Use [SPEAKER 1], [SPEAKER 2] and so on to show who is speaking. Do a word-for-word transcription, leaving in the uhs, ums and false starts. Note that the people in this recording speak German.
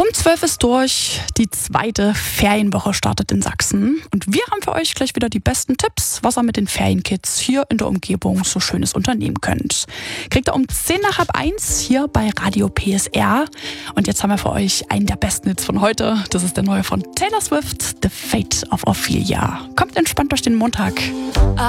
[SPEAKER 1] Um zwölf ist durch, die zweite Ferienwoche startet in Sachsen und wir haben für euch gleich wieder die besten Tipps, was ihr mit den Ferienkids hier in der Umgebung so Schönes unternehmen könnt. Kriegt ihr um zehn nach halb eins hier bei Radio P S R und jetzt haben wir für euch einen der besten Hits von heute. Das ist der neue von Taylor Swift, The Fate of Ophelia. Kommt entspannt durch den Montag.